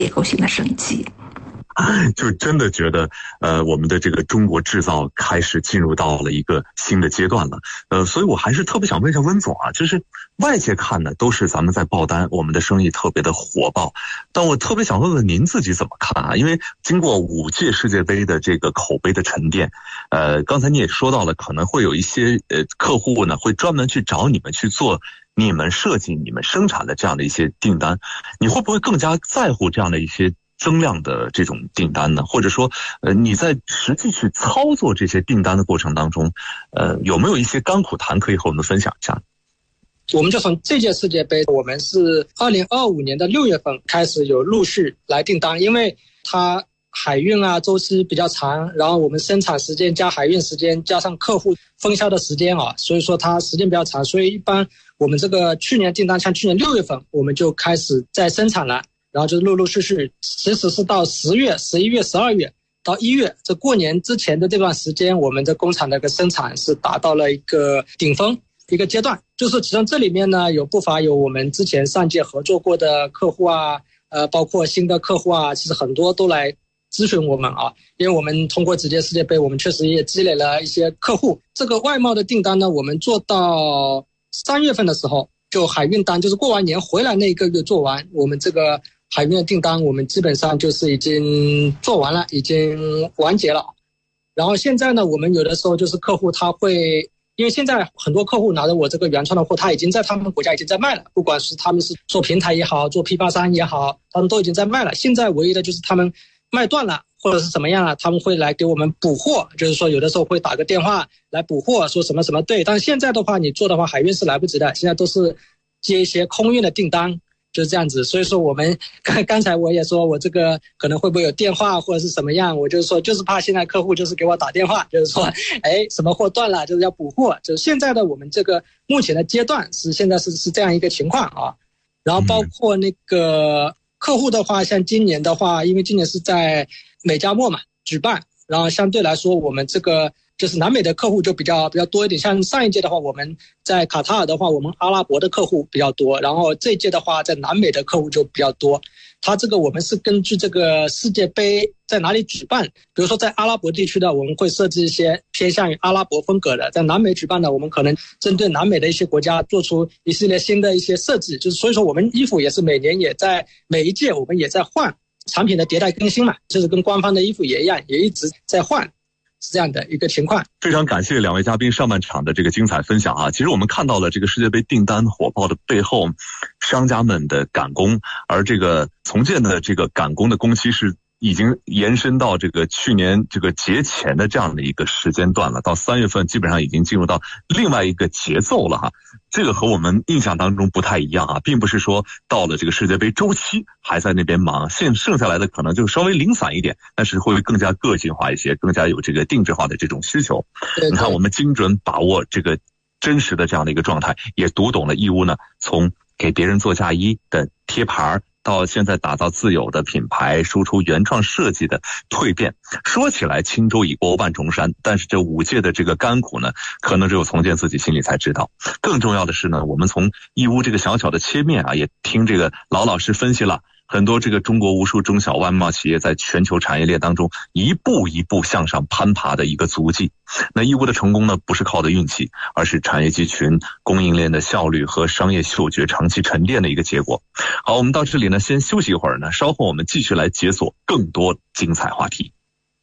结构性的升级。 就真的觉得我们的这个中国制造开始进入到了一个新的阶段了。所以我还是特别想问一下温总啊，就是外界看呢都是咱们在爆单，我们的生意特别的火爆，但我特别想问问您自己怎么看啊？因为经过5届世界杯的这个口碑的沉淀，刚才你也说到了，可能会有一些客户呢会专门去找你们去做你们设计、你们生产的这样的一些订单，你会不会更加在乎这样的一些增量的这种订单呢？或者说你在实际去操作这些订单的过程当中有没有一些甘苦谈可以和我们分享一下？ 我们就从这届世界杯，我们是2025年的6月份开始有陆续来订单，因为它海运啊周期比较长，然后我们生产时间加海运时间加上客户分销的时间啊，所以说它时间比较长，所以一般我们这个去年订单，像去年6月份我们就开始在生产了，然后就陆陆续续，其实是到10月、11月、12月到1月，这过年之前的这段时间，我们的工厂的一个生产是达到了一个顶峰一个阶段。就是其中这里面呢，不乏有我们之前上届合作过的客户啊，包括新的客户啊，其实很多都来咨询我们啊，因为我们通过几届世界杯，我们确实也积累了一些客户。这个外贸的订单呢，我们做到3月份的时候，就海运单，就是过完年回来那一个月做完，我们这个海运的订单我们基本上就是已经做完了，已经完结了。然后现在呢，我们有的时候就是客户他会，因为现在很多客户拿着我这个原创的货，他已经在他们国家已经在卖了，不管是他们是做平台也好，做批发商也好，他们都已经在卖了。现在唯一的就是他们卖断了或者是怎么样了，他们会来给我们补货，就是说有的时候会打个电话来补货，说什么什么对。但是现在的话，你做的话海运是来不及的，现在都是接一些空运的订单，就是这样子。所以说我们刚才我也说我这个可能会不会有电话或者是什么样，我就是说就是怕现在客户就是给我打电话，就是说什么货断了就是要补货，就是现在的我们这个目前的阶段是现在是这样一个情况啊。然后包括那个客户的话，像今年的话，因为今年是在美加墨嘛举办，然后相对来说我们这个就是南美的客户就比较多一点。像上一届的话，我们在卡塔尔的话，我们阿拉伯的客户比较多，然后这一届的话在南美的客户就比较多。它这个我们是根据这个世界杯在哪里举办，比如说在阿拉伯地区的我们会设置一些偏向于阿拉伯风格的，在南美举办的我们可能针对南美的一些国家做出一系列新的一些设计。就是所以说我们衣服也是每年也在每一届我们也在换产品的迭代更新嘛，就是跟官方的衣服也一样，也一直在换，是这样的一个情况。 非常感谢两位嘉宾上半场的这个精彩分享啊！其实我们看到了这个世界杯订单火爆的背后，商家们的赶工，而这个从建的这个赶工的工期是已经延伸到这个去年这个节前的这样的一个时间段了，到3月份基本上已经进入到另外一个节奏了哈。这个和我们印象当中不太一样啊，并不是说到了这个世界杯周期还在那边忙，剩下来的可能就稍微零散一点，但是会更加个性化一些，更加有这个定制化的这种需求。你看我们精准把握这个真实的这样的一个状态，也读懂了义乌呢从给别人做嫁衣的贴牌到现在打造自有的品牌，输出原创设计的蜕变。说起来轻舟已过万重山，但是这5届的这个甘苦呢，可能只有从建自己心里才知道。更重要的是呢，我们从义乌这个小小的切面啊，也听这个老师分析了很多这个中国无数中小外贸企业在全球产业链当中一步一步向上攀爬的一个足迹。那义乌的成功呢，不是靠的运气，而是产业集群、供应链的效率和商业嗅觉长期沉淀的一个结果。好，我们到这里呢先休息一会儿呢，稍后我们继续来解锁更多精彩话题。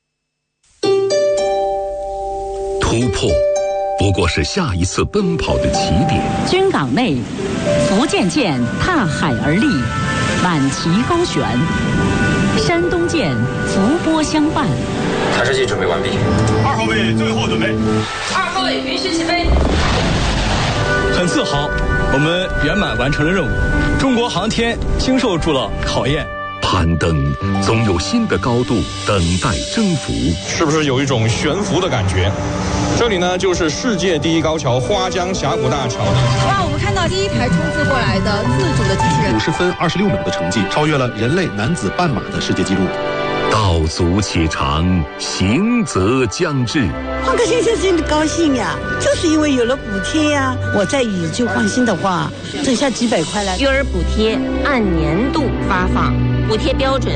突破不过是下一次奔跑的起点。 军港内，福建舰踏海而立，满旗高悬；山东舰伏波相伴。 台式机准备完毕 ，2号位最后准备 ，2号位允许起飞。 很自豪，我们圆满完成了任务，中国航天经受住了考验。 攀登总有新的高度等待征服， 是不是有一种悬浮的感觉？这里呢，就是世界第一高桥花江峡谷大桥。 哇，我们看到第一台冲刺过来的自主的机器人， 50分26秒的成绩，超越了人类男子半马的世界纪录。 道阻且长，行则将至。 换个先生真的高兴呀，就是因为有了补贴呀。我在宇就放心的话，挣下几百块来。 育儿补贴按年度发放，补贴标准